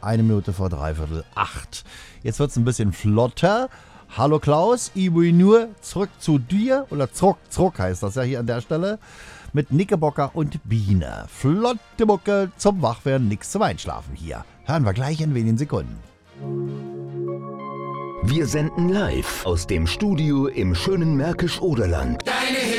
1 Minute vor 7:45. Jetzt wird's ein bisschen flotter. Hallo Klaus, ich will nur zurück zu dir, oder zurück heißt das ja hier an der Stelle, mit Nickelbocker und Biene. Flotte Mucke zum Wachwerden, nix zum Einschlafen hier. Hören wir gleich in wenigen Sekunden. Wir senden live aus dem Studio im schönen Märkisch-Oderland. Deine